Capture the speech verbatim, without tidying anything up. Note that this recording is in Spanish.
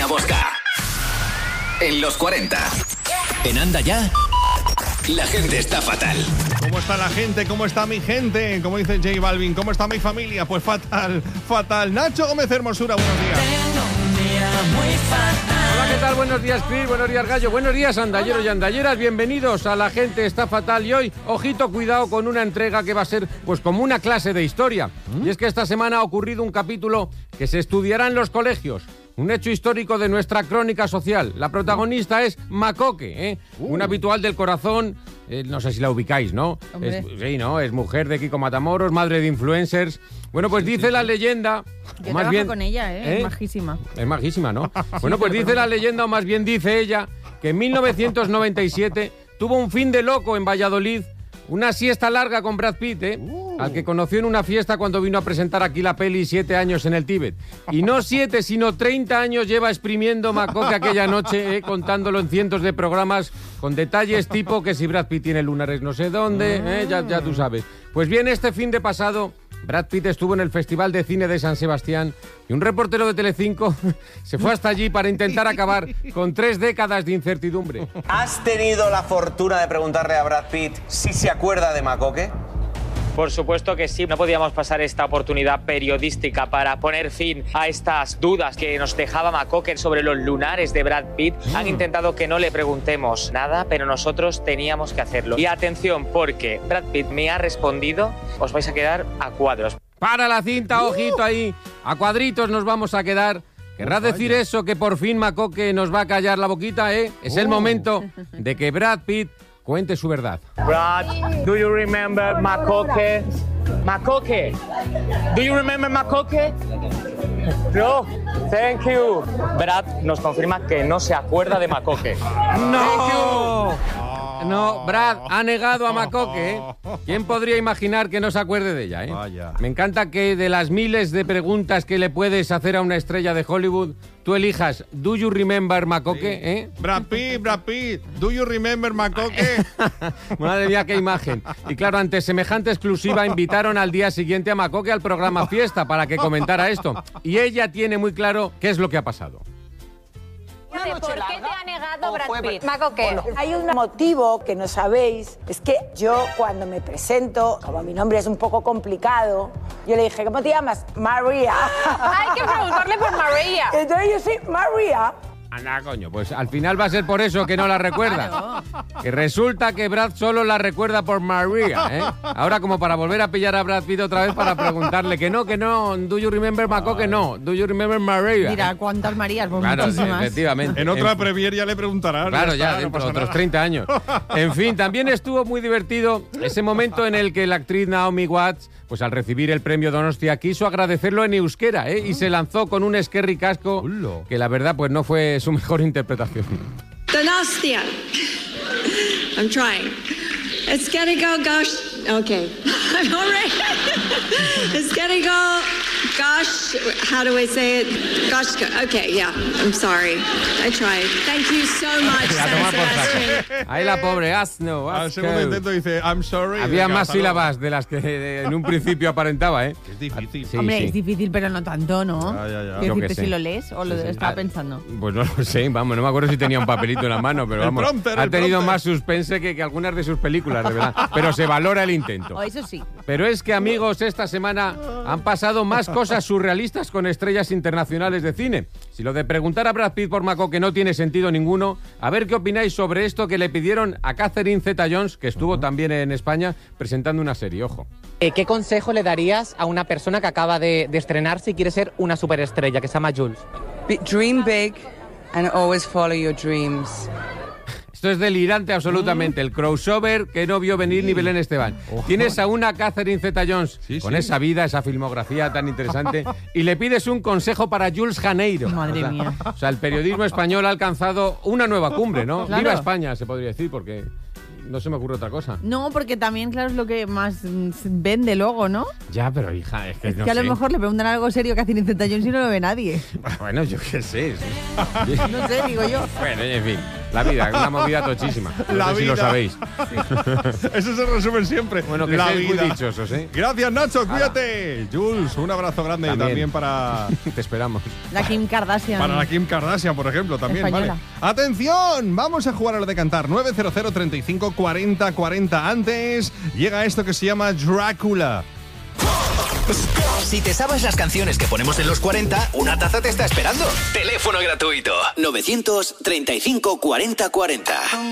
Bosca. En los cuarenta. En Anda Ya. La gente está fatal. ¿Cómo está la gente? ¿Cómo está mi gente? Como dice J Balvin, ¿cómo está mi familia? Pues fatal, fatal. Nacho Gómez Hermosura, buenos días. Tengo un día muy fatal. Hola, ¿qué tal? Buenos días, Chris. Buenos días, Gallo. Buenos días, andalleros y andalleras. Bienvenidos a La Gente Está Fatal. Y hoy, ojito, cuidado con una entrega que va a ser pues como una clase de historia. ¿Mm? Y es que esta semana ha ocurrido un capítulo que se estudiará en los colegios. Un hecho histórico de nuestra crónica social. La protagonista es Macoque, ¿eh? Uh. Un habitual del Corazón. Eh, no sé si la ubicáis, ¿no? Es, sí, ¿no? Es mujer de Kiko Matamoros, madre de influencers. Bueno, pues dice sí, sí. la leyenda... Yo más bien con ella, ¿eh? ¿eh? Es majísima. Es majísima, ¿no? Bueno, pues dice la leyenda, o más bien dice ella, que en mil novecientos noventa y siete tuvo un fin de loco en Valladolid. Una siesta larga con Brad Pitt, ¿eh? Uh. Al que conoció en una fiesta cuando vino a presentar aquí la peli Siete años en el Tíbet. Y no siete, sino treinta años lleva exprimiendo Macoque aquella noche, ¿eh? Contándolo en cientos de programas con detalles tipo que si Brad Pitt tiene lunares no sé dónde, ¿eh? ya, ya tú sabes. Pues bien, este fin de pasado... Brad Pitt estuvo en el Festival de Cine de San Sebastián y un reportero de Telecinco se fue hasta allí para intentar acabar con tres décadas de incertidumbre. ¿Has tenido la fortuna de preguntarle a Brad Pitt si se acuerda de Macoque? Por supuesto que sí, no podíamos pasar esta oportunidad periodística para poner fin a estas dudas que nos dejaba Macoque sobre los lunares de Brad Pitt. Mm. Han intentado que no le preguntemos nada, pero nosotros teníamos que hacerlo. Y atención, porque Brad Pitt me ha respondido, os vais a quedar a cuadros. Para la cinta, ojito ahí, a cuadritos nos vamos a quedar. ¿Querrá oh, decir eso, que por fin Macoque nos va a callar la boquita, eh? Es oh. el momento de que Brad Pitt cuente su verdad. Brad, do you remember Macoque? Macoque, do you remember Macoque? No, thank you. Brad nos confirma que no se acuerda de Macoque. No. No, Brad ha negado a Macoque, ¿eh? ¿Quién podría imaginar que no se acuerde de ella, eh? Vaya. Me encanta que de las miles de preguntas que le puedes hacer a una estrella de Hollywood, tú elijas ¿Do you remember Macoque? Sí. ¿eh? Brad Pitt, Brad Pitt, ¿do you remember Macoque? Madre mía, qué imagen. Y claro, ante semejante exclusiva invitaron al día siguiente a Macoque al programa Fiesta para que comentara esto. Y ella tiene muy claro qué es lo que ha pasado. ¿Por qué te ha negado Brad Pitt? Macoque. Bueno, hay un motivo que no sabéis, es que yo cuando me presento, como mi nombre es un poco complicado, yo le dije, ¿cómo te llamas? María. Hay que preguntarle por María. Entonces yo sí, María. Anda, coño, pues al final va a ser por eso que no la recuerda. Claro. Que resulta que Brad solo la recuerda por María, ¿eh? Ahora como para volver a pillar a Brad Pitt otra vez para preguntarle que no, que no, do you remember Macoque? No, do you remember María. Mira, ¿cuántas Marías? Pues claro, muchísimas. Efectivamente. En otra en... premier ya le preguntarán. Claro, ya, ya dentro no de otros nada. treinta años. En fin, también estuvo muy divertido ese momento en el que la actriz Naomi Watts, pues al recibir el premio Donostia, quiso agradecerlo en euskera, ¿eh? Y se lanzó con un eskerrik casco que la verdad pues no fue su mejor interpretación. Donostia. I'm trying. It's gonna go, gosh. Okay. I'm all right. It's gonna go, gosh. How do I say it? Gosh. Okay, yeah. I'm sorry. I tried. Thank you so much, Sebastian. Ahí la pobre asno. Al segundo intento dice, I'm sorry. Había más sílabas de las que en un principio aparentaba, ¿eh? Es difícil. Sí, Hombre, sí. es difícil, pero no tanto, ¿no? Ya, ya, ya. Yo que sé. sé. Si lo lees o lo sí, sí. estaba ah, pensando. Pues no lo sé, vamos, no me acuerdo si tenía un papelito en la mano, pero vamos, prompter, ha tenido prompter. más suspense que, que algunas de sus películas, de verdad. Pero se valora el intento. Oh, eso sí. Pero es que, amigos, esta semana han pasado más cosas surrealistas con estrellas internacionales de cine. Si lo de preguntar a Brad Pitt por Macoque no tiene sentido ninguno, a ver qué opináis sobre esto que le pidieron a Catherine Zeta-Jones, que estuvo uh-huh. también en España presentando una serie, ojo. Eh, ¿Qué consejo le darías a una persona que acaba de, de estrenarse y quiere ser una superestrella, que se llama Jules? Dream big and always follow your dreams. Esto es delirante absolutamente, el crossover que no vio venir ni Belén Esteban. Ojo. Tienes a una Catherine Zeta-Jones sí, con sí. esa vida, esa filmografía tan interesante y le pides un consejo para Jules Janeiro. Madre o sea, mía. O sea, el periodismo español ha alcanzado una nueva cumbre, ¿no? Claro. Viva España, se podría decir, porque no se me ocurre otra cosa. No, porque también, claro, es lo que más vende luego, ¿no? Ya, pero hija, es que es no que a sé. lo mejor le preguntan algo serio que Catherine Zeta-Jones y no lo ve nadie. Bueno, yo qué sé. No sé, digo yo. Bueno, en fin. La vida, es una movida tochísima. No La sé vida. si lo sabéis. Eso se resume siempre. Bueno, que la seáis vida. muy dichosos, ¿eh? Gracias, Nacho, cuídate. Jules, un abrazo grande También. también, para, Te esperamos. La Kim Kardashian. para la Kim Kardashian, por ejemplo, también. Española. Vale. Atención, vamos a jugar a lo de cantar. nueve cero cero, treinta y cinco, cuarenta, cuarenta. Antes llega esto que se llama Drácula. Si te sabes las canciones que ponemos en los cuarenta, una taza te está esperando. Teléfono gratuito. novecientos treinta y cinco, cuarenta, cuarenta.